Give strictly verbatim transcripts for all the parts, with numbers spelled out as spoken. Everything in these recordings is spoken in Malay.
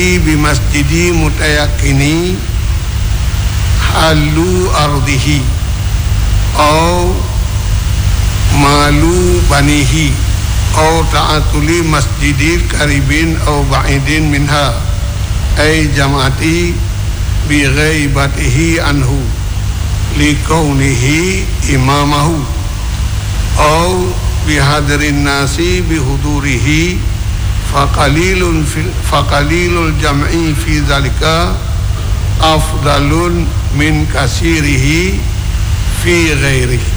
bi masjidi mutayakini halu ardihi au malu banihi au ta'atuli masjidil karibin au ba'idin minha ay jama'ati bi ghaibatihi anhu li kaunihi imamahu au bi hadirin nasi bi hudurihi faqalilun fil faqalilul jam'i fi zalika afdalun min kasirihi fi ghairihi.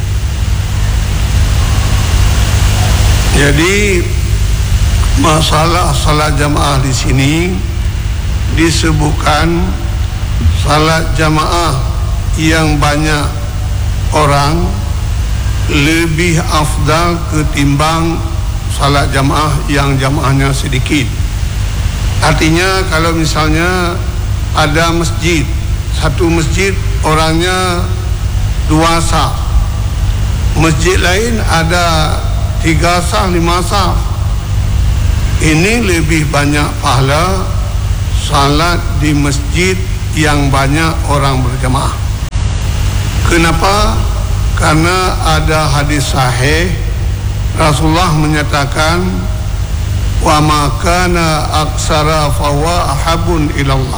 Jadi masalah salat jamaah di sini disebutkan salat jamaah yang banyak orang lebih afdal ketimbang salat jamaah yang jamaahnya sedikit. Artinya kalau misalnya ada masjid, satu masjid orangnya dua saf, masjid lain ada tiga saf, lima saf, ini lebih banyak pahala salat di masjid yang banyak orang berjamaah. Kenapa? Karena ada hadis sahih Rasulullah menyatakan wa ma kana aksara fawa ahabun ilallah,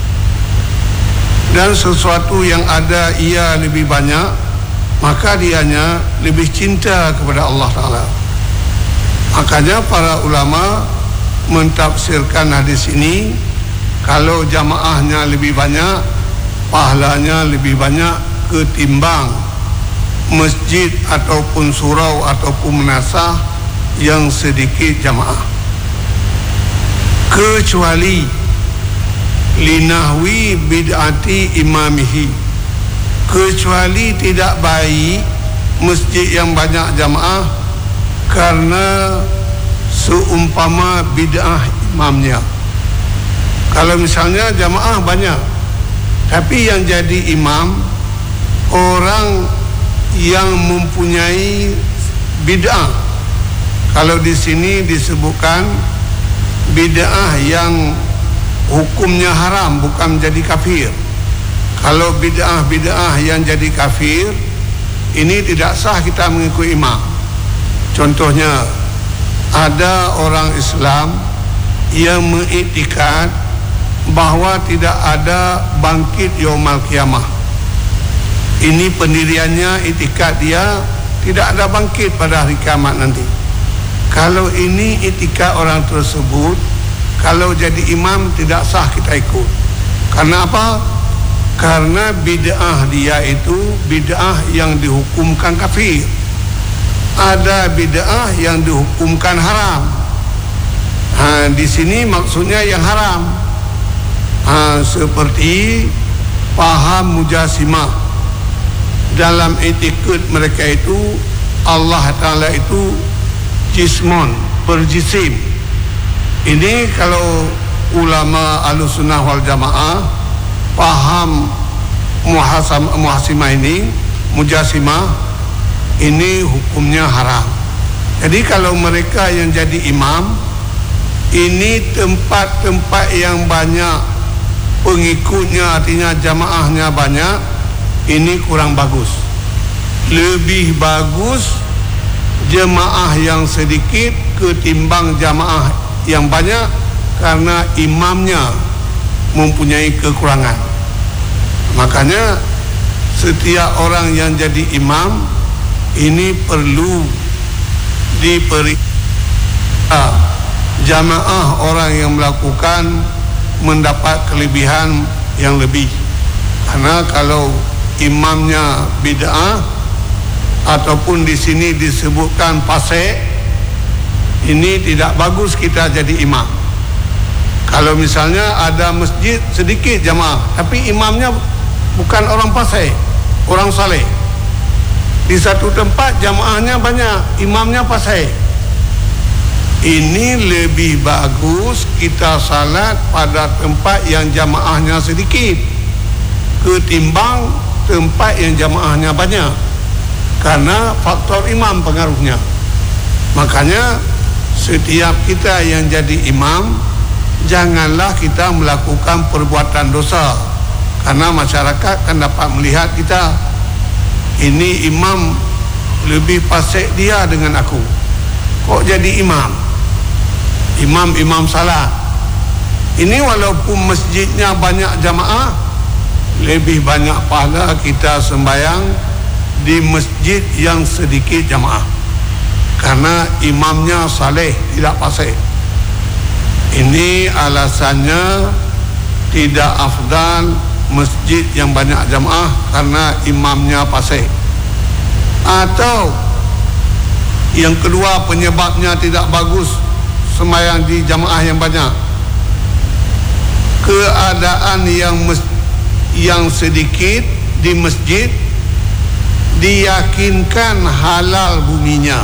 dan sesuatu yang ada ia lebih banyak maka dianya lebih cinta kepada Allah Ta'ala. Makanya para ulama mentafsirkan hadis ini, kalau jamaahnya lebih banyak pahalanya lebih banyak ketimbang masjid ataupun surau ataupun menasah yang sedikit jamaah, kecuali linahwi bid'ati imamihi, kecuali tidak baik masjid yang banyak jamaah karena seumpama bid'ah imamnya. Kalau misalnya jamaah banyak tapi yang jadi imam orang yang mempunyai bid'ah, kalau di sini disebutkan bid'ah yang hukumnya haram, bukan menjadi kafir. Kalau bid'ah-bid'ah yang jadi kafir, ini tidak sah kita mengikuti imam. Contohnya, ada orang Islam yang mengiktikad bahawa tidak ada bangkit yaumul qiyamah. Ini pendiriannya, iktikad dia tidak ada bangkit pada hari kiamat nanti. Kalau ini iktikad orang tersebut, kalau jadi imam tidak sah kita ikut. Karena apa? Karena bid'ah dia itu bid'ah yang dihukumkan kafir. Ada bid'ah yang dihukumkan haram. Ha, di sini maksudnya yang haram. Ha, seperti paham mujasimah. Dalam etikad mereka itu Allah Ta'ala itu jismon, berjisim. Ini kalau ulama Ahlussunnah wal Jamaah paham muhasimah ini, mujasimah ini hukumnya haram. Jadi kalau mereka yang jadi imam, ini tempat-tempat yang banyak pengikutnya, artinya jamaahnya banyak, ini kurang bagus. Lebih bagus jemaah yang sedikit ketimbang jamaah yang banyak, karena imamnya mempunyai kekurangan. Makanya setiap orang yang jadi imam ini perlu diberi jamaah orang yang melakukan mendapat kelebihan yang lebih. Karena kalau imamnya bid'ah ataupun di sini disebutkan fasik, ini tidak bagus kita jadi imam. Kalau misalnya ada masjid sedikit jamaah tapi imamnya bukan orang fasik, orang saleh. Di satu tempat jamaahnya banyak, imamnya fasik. Ini lebih bagus kita salat pada tempat yang jamaahnya sedikit ketimbang tempat yang jamaahnya banyak, karena faktor imam pengaruhnya. Makanya setiap kita yang jadi imam, janganlah kita melakukan perbuatan dosa, karena masyarakat kan dapat melihat kita, ini imam lebih fasik dia dengan aku, kok jadi imam, imam-imam salat. Ini walaupun masjidnya banyak jamaah, lebih banyak pahala kita sembahyang di masjid yang sedikit jamaah, karena imamnya saleh, tidak fasik. Ini alasannya tidak afdal masjid yang banyak jamaah karena imamnya fasik. Atau yang kedua, penyebabnya tidak bagus sembahyang di jamaah yang banyak, keadaan yang mes, yang sedikit di masjid diyakinkan halal buminya,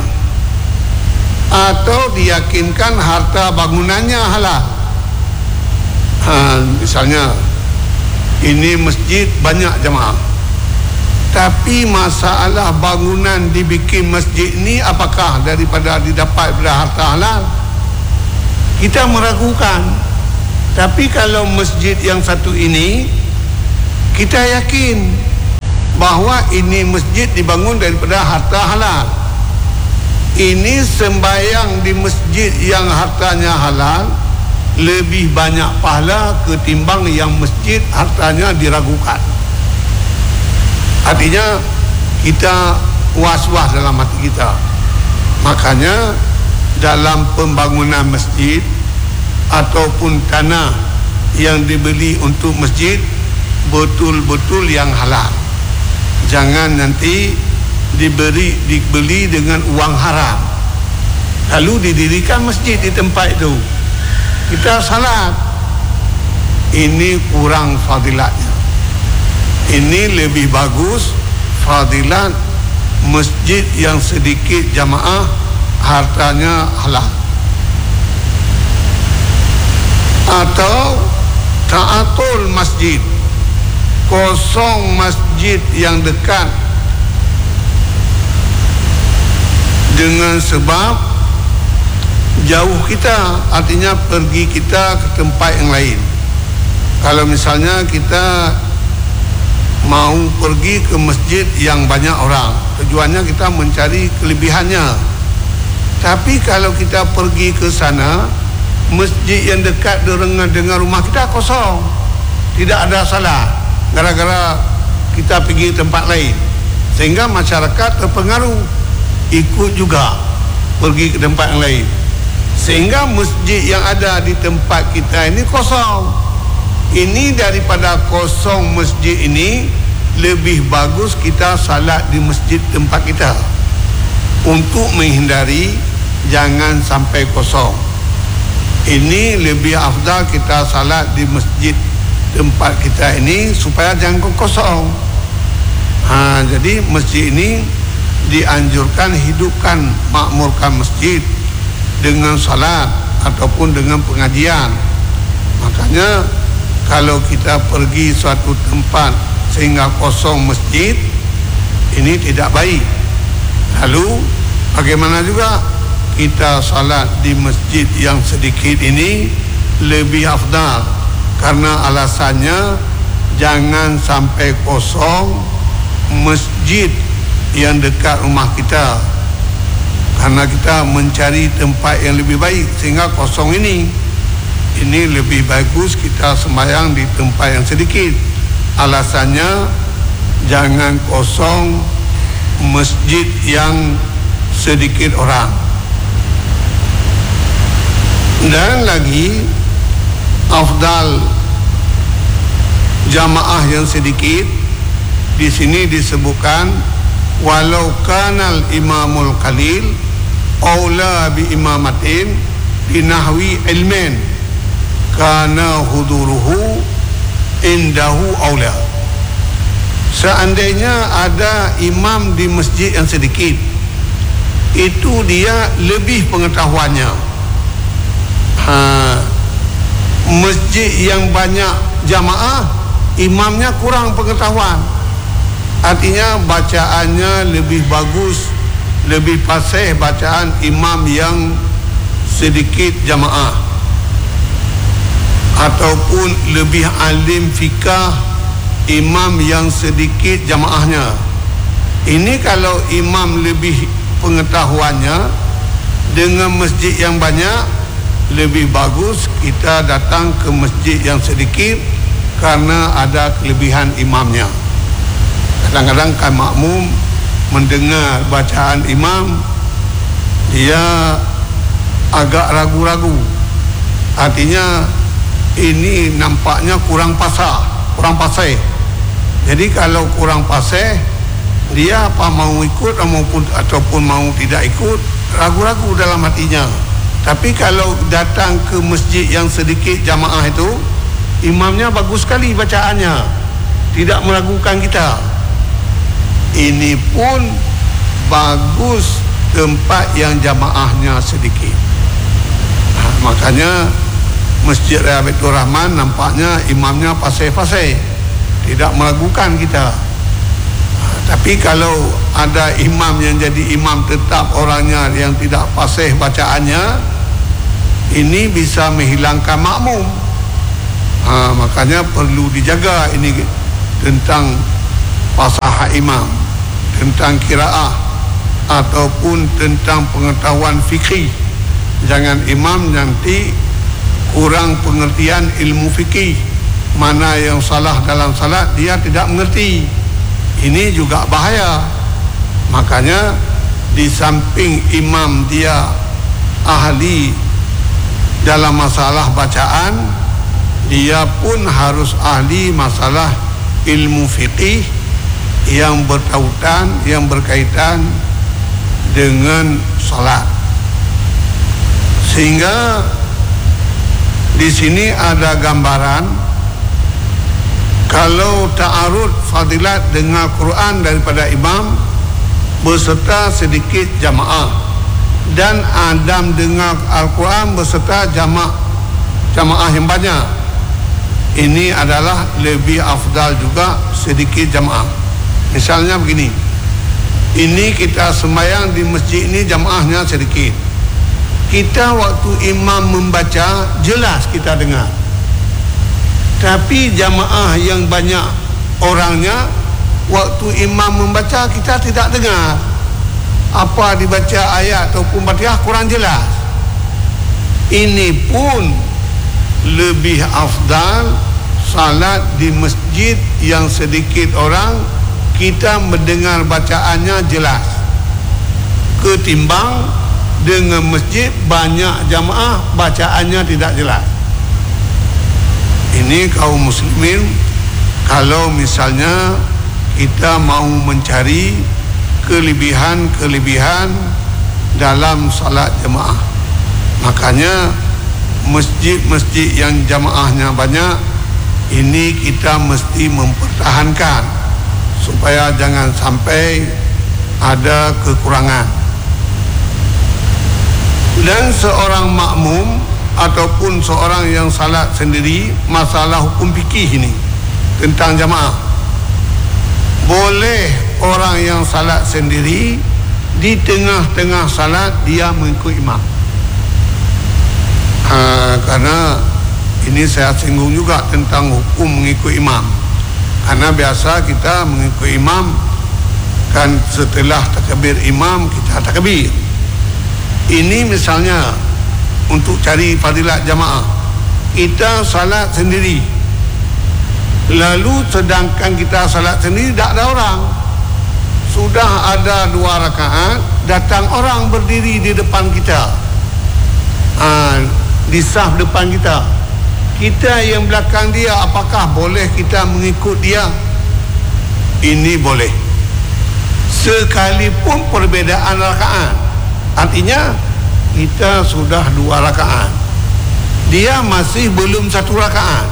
atau diyakinkan harta bangunannya halal. Ha, misalnya ini masjid banyak jamaah, tapi masalah bangunan dibikin masjid ini apakah daripada didapat daripada harta halal, kita meragukan. Tapi kalau masjid yang satu ini kita yakin bahawa ini masjid dibangun daripada harta halal, ini sembahyang di masjid yang hartanya halal lebih banyak pahala ketimbang yang masjid hartanya diragukan. Artinya kita was-was dalam hati kita. Makanya dalam pembangunan masjid ataupun tanah yang dibeli untuk masjid, betul-betul yang halal. Jangan nanti diberi dibeli dengan uang haram lalu didirikan masjid di tempat itu, kita salat. Ini kurang fadilatnya. Ini lebih bagus fadilat masjid yang sedikit jamaah, hartanya halal. Atau ta'atul masjid, kosong masjid yang dekat dengan sebab jauh kita, artinya pergi kita ke tempat yang lain. Kalau misalnya kita mau pergi ke masjid yang banyak orang, tujuannya kita mencari kelebihannya. Tapi kalau kita pergi ke sana, masjid yang dekat dengan dengan rumah kita kosong, tidak ada salat, gara-gara kita pergi tempat lain, sehingga masyarakat terpengaruh, ikut juga pergi ke tempat yang lain, sehingga masjid yang ada di tempat kita ini kosong. Ini daripada kosong masjid ini, lebih bagus kita salat di masjid tempat kita untuk menghindari jangan sampai kosong. Ini lebih afdal kita salat di masjid tempat kita ini supaya jangan kosong. Ha, jadi masjid ini dianjurkan hidupkan, makmurkan masjid dengan salat ataupun dengan pengajian. Makanya kalau kita pergi suatu tempat sehingga kosong masjid, ini tidak baik. Lalu bagaimana juga kita salat di masjid yang sedikit ini lebih afdal, karena alasannya jangan sampai kosong masjid yang dekat rumah kita, karena kita mencari tempat yang lebih baik sehingga kosong ini. Ini lebih bagus kita sembahyang di tempat yang sedikit. Alasannya jangan kosong masjid yang sedikit orang. Dan lagi afdal jamaah yang sedikit, di sini disebutkan walau kanal imamul qalil aula bi imamatin binahwi ilmin kana huduruhu indahu aula. Seandainya ada imam di masjid yang sedikit, itu dia lebih pengetahuannya. Ha, masjid yang banyak jamaah, imamnya kurang pengetahuan, artinya bacaannya lebih bagus, lebih fasih bacaan imam yang sedikit jamaah. ataupun lebih alim fikah imam yang sedikit jamaahnya. Ini kalau imam lebih pengetahuannya dengan masjid yang banyak, lebih bagus kita datang ke masjid yang sedikit karena ada kelebihan imamnya. Kadang-kadang kan makmum mendengar bacaan imam, dia agak ragu-ragu, artinya ini nampaknya kurang pasah, kurang pasai. Jadi kalau kurang pasai, dia apa mau ikut maupun ataupun mau tidak ikut, ragu-ragu dalam hatinya. Tapi kalau datang ke masjid yang sedikit jamaah itu, imamnya bagus sekali bacaannya, tidak meragukan kita. Ini pun bagus tempat yang jamaahnya sedikit. Nah, makanya Masjid Raya Baitur Rahman nampaknya imamnya pasai-pasai, tidak meragukan kita. Nah, tapi kalau ada imam yang jadi imam tetap orangnya yang tidak fasih bacaannya, ini bisa menghilangkan makmum. Ha, makanya perlu dijaga ini tentang fasahah imam, tentang qiraah ataupun tentang pengetahuan fikih. Jangan imam nanti kurang pengertian ilmu fikih, mana yang salah dalam salat dia tidak mengerti. Ini juga bahaya. Makanya di samping imam dia ahli dalam masalah bacaan, dia pun harus ahli masalah ilmu fiqih yang bertautan, yang berkaitan dengan salat. Sehingga di sini ada gambaran kalau ta'arud fadilat dengan Quran daripada imam beserta sedikit jamaah, dan Adam dengar Al-Quran beserta jamaah jamaah yang banyak, ini adalah lebih afdal juga sedikit jamaah. Misalnya begini, ini kita sembahyang di masjid ini jamaahnya sedikit, kita waktu imam membaca jelas kita dengar, tapi jamaah yang banyak orangnya waktu imam membaca kita tidak dengar apa dibaca ayat ataupun Fatihah, kurang jelas. Ini pun lebih afdal salat di masjid yang sedikit orang, kita mendengar bacaannya jelas, ketimbang dengan masjid banyak jamaah bacaannya tidak jelas. Ini kaum muslimin, kalau misalnya kita mau mencari kelebihan-kelebihan dalam salat jemaah, makanya masjid-masjid yang jamaahnya banyak ini kita mesti mempertahankan supaya jangan sampai ada kekurangan. Dan seorang makmum ataupun seorang yang salat sendiri, masalah hukum fikih ini tentang jamaah, boleh orang yang salat sendiri di tengah-tengah salat dia mengikut imam. Ha, karena ini saya singgung juga tentang hukum mengikut imam. Karena biasa kita mengikut imam kan setelah takbir imam kita takbir. Ini misalnya untuk cari fadilat jamaah, kita salat sendiri, lalu sedangkan kita salat sendiri tak ada orang, sudah ada dua rakaat, datang orang berdiri di depan kita, ha, di saf depan kita, kita yang belakang dia, apakah boleh kita mengikut dia? Ini boleh, sekalipun perbezaan rakaat. Artinya kita sudah dua rakaat, dia masih belum satu rakaat.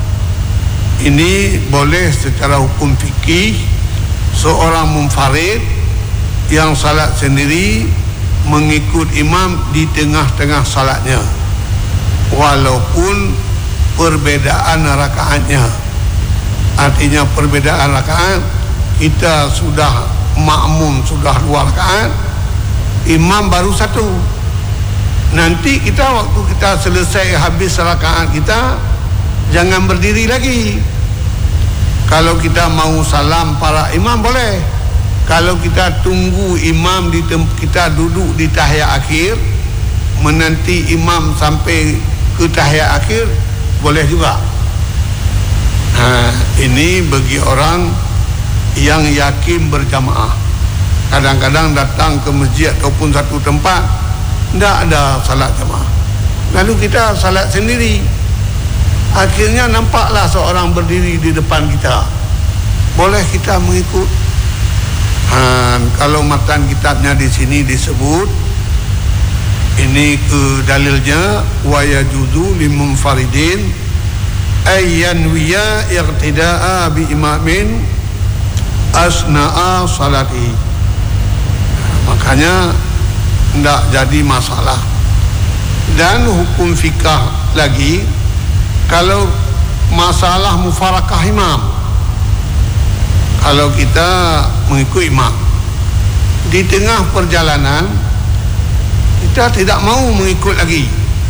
Ini boleh secara hukum fikih seorang munfarid yang salat sendiri mengikut imam di tengah-tengah salatnya, walaupun perbedaan rakaatnya. Artinya perbedaan rakaat, kita sudah makmum sudah dua rakaat, imam baru satu. Nanti kita waktu kita selesai habis rakaat kita, jangan berdiri lagi. Kalau kita mau salam para imam boleh. Kalau kita tunggu imam di tem- kita duduk di tahiyat akhir, menanti imam sampai ke tahiyat akhir, boleh juga. Ha, ini bagi orang yang yakin berjamaah. Kadang-kadang datang ke masjid ataupun satu tempat tidak ada salat jamaah, lalu kita salat sendiri. Akhirnya nampaklah seorang berdiri di depan kita, boleh kita mengikut. Ha, kalau matan kitabnya di sini disebut, ini ke dalilnya, wa yajuzu limunfaridin ayyanwiya iqtida'a bi imamin asna'a salati. Makanya tidak jadi masalah. Dan hukum fikah lagi, kalau masalah mufarakah imam, kalau kita mengikut imam di tengah perjalanan, kita tidak mau mengikut lagi,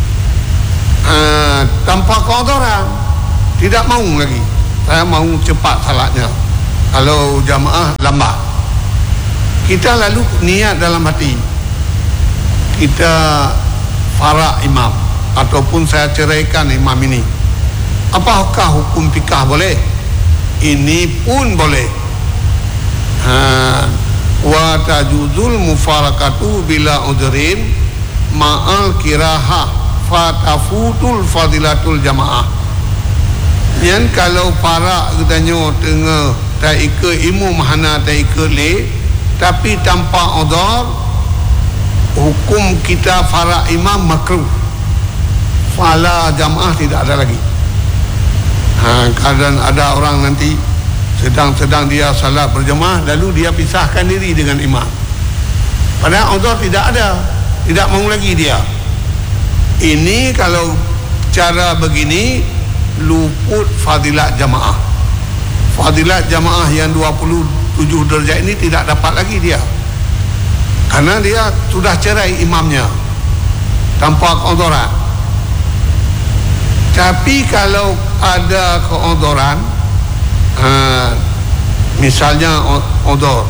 uh, tanpa keodoran, tidak mau lagi, saya mau cepat salatnya. Kalau jamaah lambat, kita lalu niat dalam hati, kita farak imam ataupun saya ceraikan imam ini, apakah hukum fikah boleh? Ini pun boleh. Ha, wa tajuzul mufarakatu bila udrin ma'al kiraha fatafutul fadilatul jamaah. Yang kalau farak katanya tengah tak ikut imam hana tak ikut le, tapi tanpa udhur, hukum kita farak imam makruh, fala jamaah tidak ada lagi. Ha, kadang ada orang nanti sedang-sedang dia salat berjemaah, lalu dia pisahkan diri dengan imam, padahal udhur tidak ada, tidak mau lagi dia. Ini kalau cara begini luput fadilat jamaah. Fadilat jamaah yang dua puluh tujuh derajat ini tidak dapat lagi dia, karena dia sudah cerai imamnya tanpa keodoran. Tapi kalau ada keodoran, ha, misalnya odor,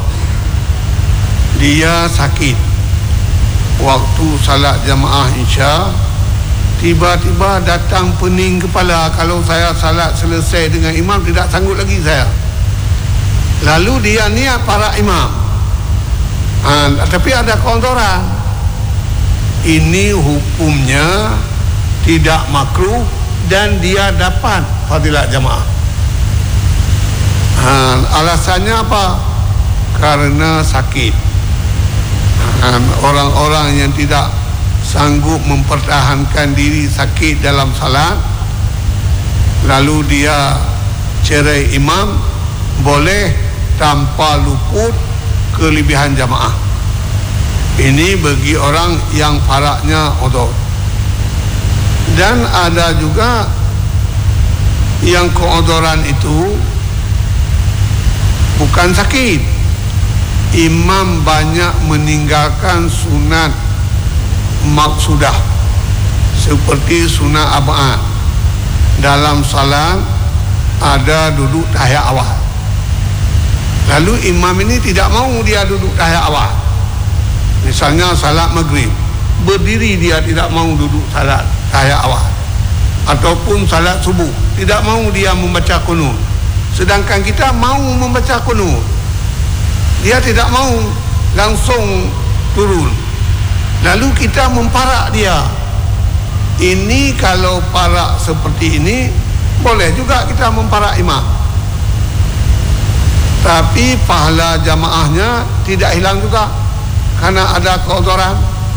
dia sakit waktu salat jamaah isya, tiba-tiba datang pening kepala, kalau saya salat selesai dengan imam tidak sanggup lagi saya, lalu dia niat para imam, ha, tapi ada keodoran, ini hukumnya tidak makruh dan dia dapat fadilat jamaah. Ha, alasannya apa? Karena sakit. Ha, orang-orang yang tidak sanggup mempertahankan diri sakit dalam salat, lalu dia cerai imam, boleh tanpa luput kelebihan jamaah. Ini bagi orang yang faraknya udhur. Dan ada juga yang keodoran itu bukan sakit, imam banyak meninggalkan sunat maksudah seperti sunat ab'ad. Dalam salat ada duduk tahiyat awal, lalu imam ini tidak mau dia duduk tahiyat awal. Misalnya salat maghrib, berdiri dia tidak mau duduk salat tahiyat awal, ataupun salat subuh tidak mau dia membaca qunut, sedangkan kita mau membaca qunut, dia tidak mau, langsung turun, lalu kita memparak dia. Ini kalau parak seperti ini boleh juga kita memparak imam, tapi pahala jamaahnya tidak hilang juga karena ada keodoran.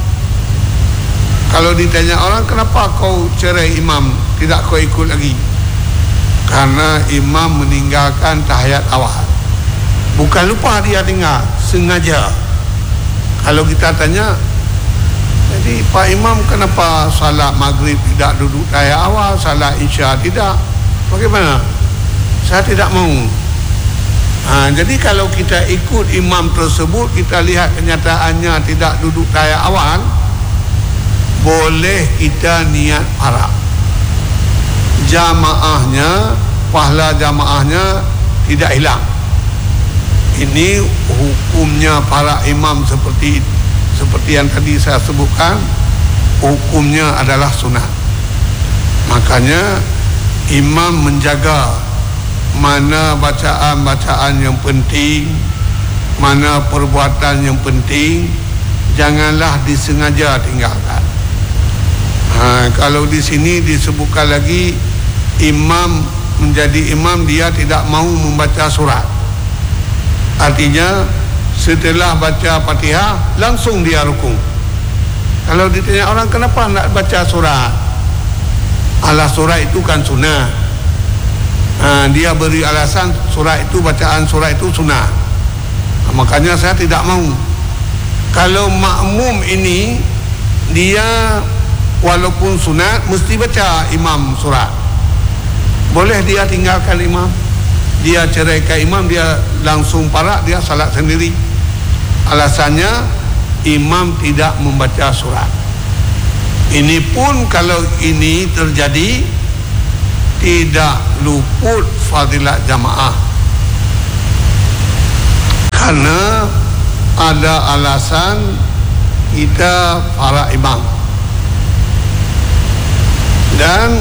Kalau ditanya orang, kenapa kau cerai imam, tidak kau ikut lagi? Karena imam meninggalkan tahiyat awal, bukan lupa dia tinggal, sengaja. Kalau kita tanya, jadi Pak Imam kenapa salat maghrib tidak duduk tahiyat awal, salat isya tidak, bagaimana? Saya tidak mau. Ha, jadi kalau kita ikut imam tersebut, kita lihat kenyataannya tidak duduk tahiyat awal, boleh kita niat farak. jamaahnya, pahala jamaahnya tidak hilang. Ini hukumnya para imam seperti seperti yang tadi saya sebutkan, hukumnya adalah sunat. Makanya imam menjaga mana bacaan-bacaan yang penting, mana perbuatan yang penting, janganlah disengaja tinggalkan. Ha, kalau di sini disebutkan lagi, imam menjadi imam dia tidak mau membaca surat. Artinya setelah baca Fatihah langsung dia rukuk. Kalau ditanya orang kenapa nak baca surat, alah surat itu kan sunnah. Ha, dia beri alasan surat itu, bacaan surat itu sunnah. Ha, makanya saya tidak mau. Kalau makmum ini dia walaupun sunat mesti baca imam surat, boleh dia tinggalkan imam, dia ceraikan imam, dia langsung parak, dia salat sendiri. Alasannya imam tidak membaca surat. Ini pun kalau ini terjadi tidak luput fadilat jamaah, karena ada alasan kita para imam. Dan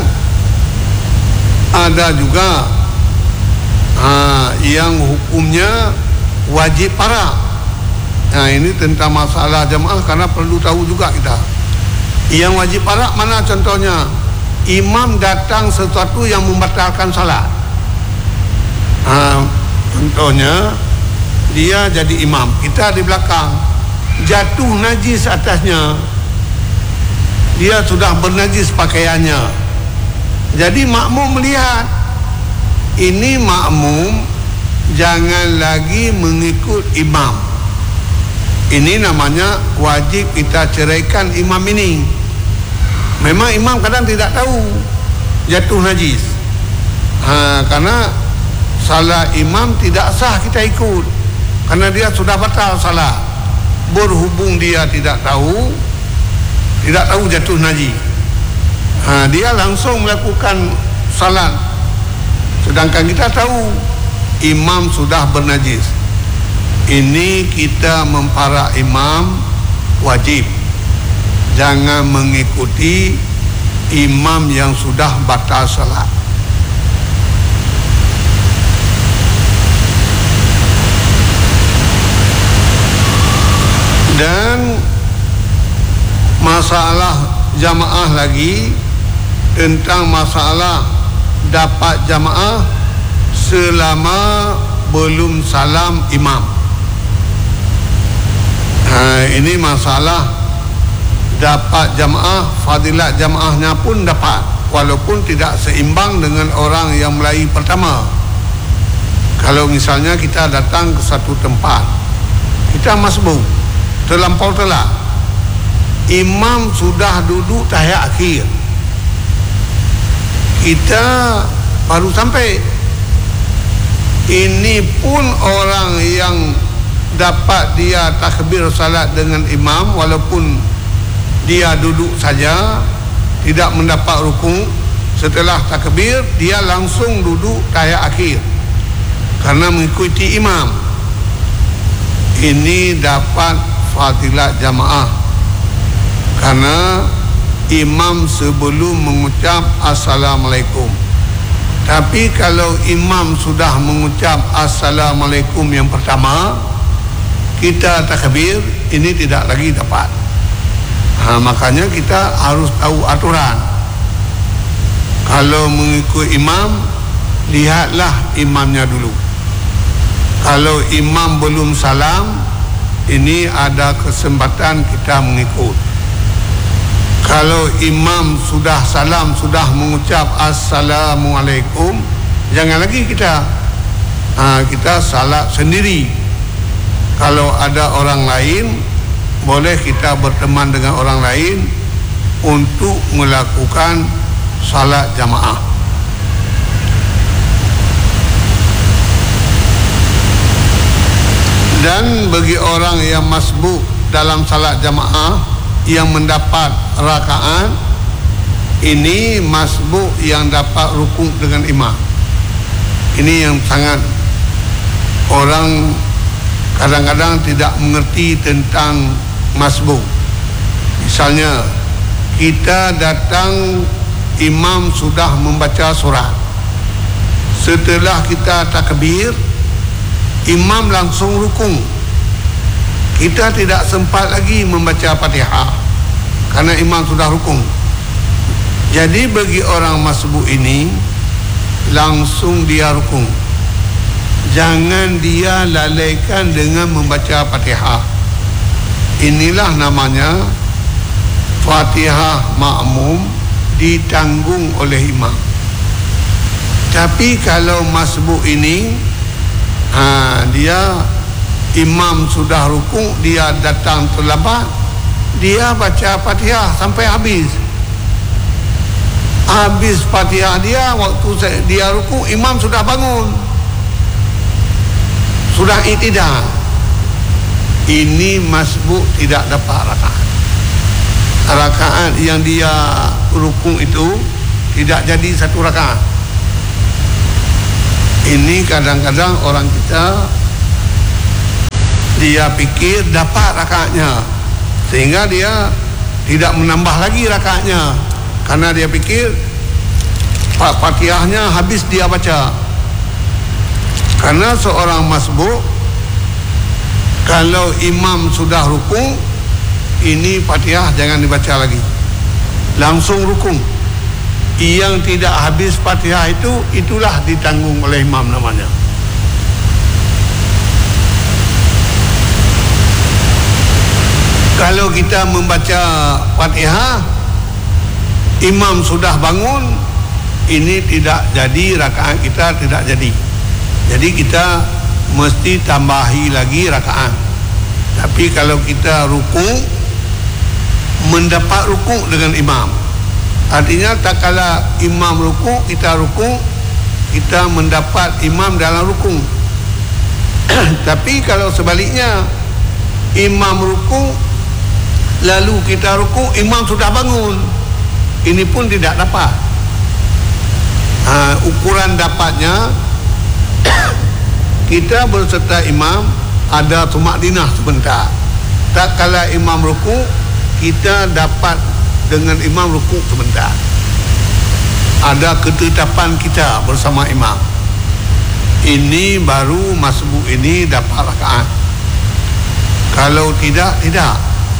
ada juga ha, yang hukumnya wajib parak. Nah, ini tentang masalah jamaah, karena perlu tahu juga kita. Yang wajib parak mana contohnya? Imam datang sesuatu yang membatalkan salat. Ha, contohnya dia jadi imam, kita di belakang, jatuh najis atasnya, dia sudah bernajis pakaiannya. Jadi makmum melihat, ini makmum jangan lagi mengikut imam. Ini namanya wajib kita ceraikan imam ini. Memang imam kadang tidak tahu jatuh najis, ha, karena salah imam tidak sah kita ikut, karena dia sudah batal salat. Berhubung dia tidak tahu, tidak tahu jatuh najis, ha, dia langsung melakukan salat, sedangkan kita tahu imam sudah bernajis. Ini kita memparak imam wajib, jangan mengikuti imam yang sudah batal salat. Dan masalah jamaah lagi, tentang masalah dapat jamaah selama belum salam imam. Ha, ini masalah dapat jamaah, fadilat jamaahnya pun dapat, walaupun tidak seimbang dengan orang yang mulai pertama. Kalau misalnya kita datang ke satu tempat, kita masbuk, terlampau telat, imam sudah duduk tahiyat akhir, kita baru sampai. Ini pun orang yang dapat dia takbir salat dengan imam, walaupun dia duduk saja, tidak mendapat rukuk. Setelah takbir dia langsung duduk tahiyat akhir karena mengikuti imam. Ini dapat fadilat jamaah, karena imam sebelum mengucap assalamualaikum. Tapi kalau imam sudah mengucap assalamualaikum yang pertama, kita takbir, ini tidak lagi dapat. Ha, makanya kita harus tahu aturan. Kalau mengikut imam, lihatlah imamnya dulu. Kalau imam belum salam, ini ada kesempatan kita mengikut. Kalau imam sudah salam, sudah mengucap assalamualaikum, jangan lagi kita ha, kita salat sendiri. Kalau ada orang lain, boleh kita berteman dengan orang lain untuk melakukan salat jamaah. Dan bagi orang yang masbuk dalam salat jamaah, yang mendapat rakaat, ini masbuk yang dapat rukuk dengan imam. Ini yang sangat orang kadang-kadang tidak mengerti tentang masbuk. Misalnya kita datang, imam sudah membaca surat, setelah kita takbir imam langsung rukuk, kita tidak sempat lagi membaca Fatihah karena imam sudah rukuk. Jadi bagi orang masbuk ini langsung dia rukuk, jangan dia lalaikan dengan membaca Fatihah. Inilah namanya Fatihah makmum ditanggung oleh imam. Tapi kalau masbuk ini ha, dia imam sudah rukuk, dia datang terlambat, dia baca Fatihah sampai habis. Habis Fatihah dia, waktu dia rukuk imam sudah bangun, sudah i'tidal. Ini masbuk tidak dapat rakaat. Rakaat yang dia rukuk itu tidak jadi satu rakaat. Ini kadang-kadang orang kita dia pikir dapat rakaatnya, sehingga dia tidak menambah lagi rakaatnya karena dia pikir Fatihahnya habis dia baca. Karena seorang masbuk, kalau imam sudah rukuk, ini Fatihah jangan dibaca lagi, langsung rukuk. Yang tidak habis Fatihah itu, itulah ditanggung oleh imam namanya. Kalau kita membaca Fatihah, imam sudah bangun, ini tidak jadi, rakaat kita tidak jadi. Jadi kita mesti tambahi lagi rakaat. Tapi kalau kita rukuk, mendapat rukuk dengan imam, artinya tak kala imam rukuk kita rukuk, kita mendapat imam dalam rukuk. Tapi kalau sebaliknya, imam rukuk lalu kita rukuk, imam sudah bangun, ini pun tidak dapat. Ha, ukuran dapatnya kita berserta imam ada tumakninah sebentar. Tak kala imam rukuk, kita dapat dengan imam rukuk sebentar, ada ketetapan kita bersama imam. Ini baru masbuk ini dapat rakaat. Kalau tidak, tidak.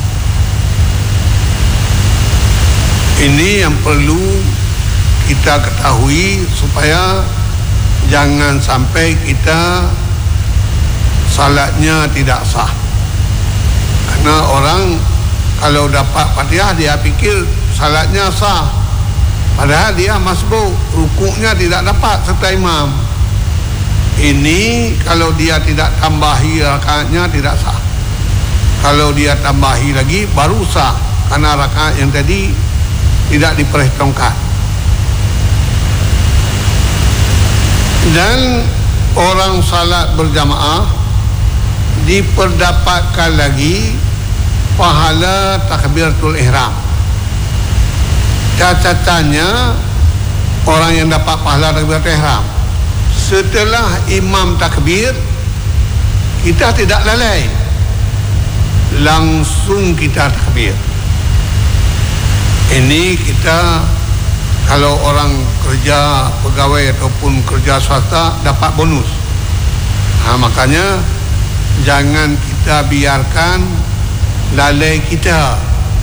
Ini yang perlu kita ketahui supaya jangan sampai kita salatnya tidak sah. Karena orang kalau dapat Fatihah dia pikir salatnya sah, padahal dia masbuk, rukuknya tidak dapat serta imam. Ini kalau dia tidak tambahi rakaatnya tidak sah. Kalau dia tambahi lagi baru sah, karena rakaat yang tadi tidak diperhitungkan. Dan orang salat berjamaah diperdapatkan lagi pahala takbiratul ihram. Catatannya, orang yang dapat pahala takbiratul ihram, setelah imam takbir, kita tidak lalai, langsung kita takbir. Ini kita kalau orang kerja pegawai ataupun kerja swasta dapat bonus. Ha, makanya jangan kita biarkan lalai kita.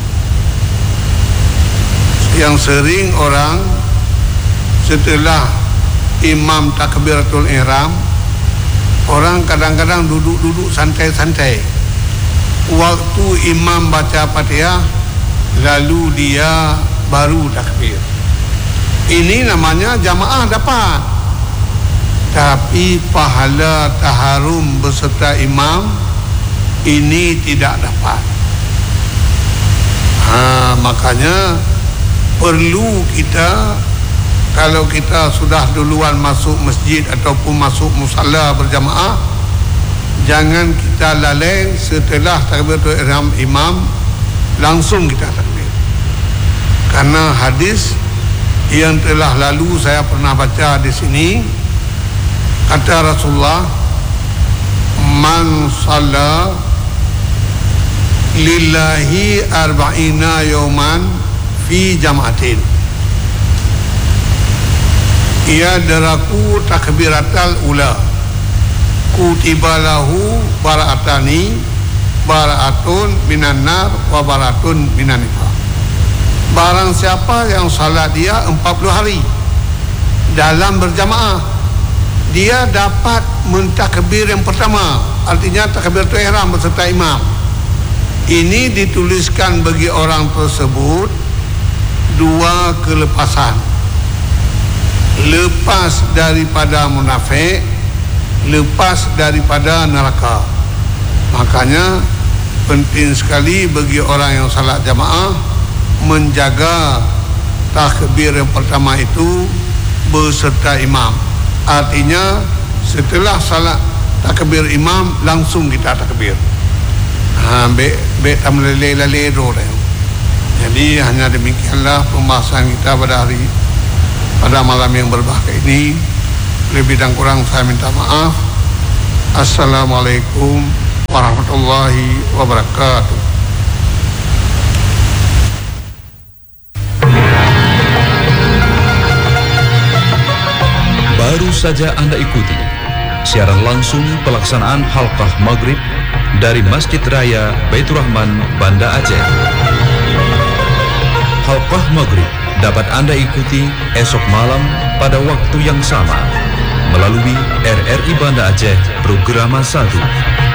Yang sering orang setelah imam takbiratul ihram, orang kadang-kadang duduk-duduk santai-santai. Waktu imam baca Fatihah, lalu dia baru takbir. Ini namanya jamaah dapat, tapi pahala taharum beserta imam ini tidak dapat. Ha, makanya perlu kita, kalau kita sudah duluan masuk masjid ataupun masuk musalla berjamaah, jangan kita lalai setelah takbiratul ihram imam langsung kita takbir. Karena hadis yang telah lalu saya pernah baca di sini, kata Rasulullah, man shalla lillahi arba'ina yawman fi jama'atin ia daraku takbiratal ula kutiba lahu bara'atani bara'atun minan nar wa bara'atun minan nifaq. Barang siapa yang salat dia empat puluh hari dalam berjamaah, dia dapat mentakbir yang pertama, artinya takbiratul ihram beserta imam. Ini dituliskan bagi orang tersebut dua kelepasan, lepas daripada munafik, lepas daripada neraka. Makanya penting sekali bagi orang yang salat jamaah menjaga takbir yang pertama itu beserta imam. Artinya setelah salat takbir imam langsung kita takbir. Ha, be be tam lele lele do. Jadi hanya demikianlah pembahasan kita pada hari pada malam yang berbahagia ini. Lebih dan kurang saya minta maaf. Assalamualaikum warahmatullahi wabarakatuh. Baru saja Anda ikuti siaran langsung pelaksanaan halqah maghrib dari Masjid Raya Baitur Rahman, Banda Aceh. Halqah maghrib dapat Anda ikuti esok malam pada waktu yang sama melalui R R I Banda Aceh Programa satu.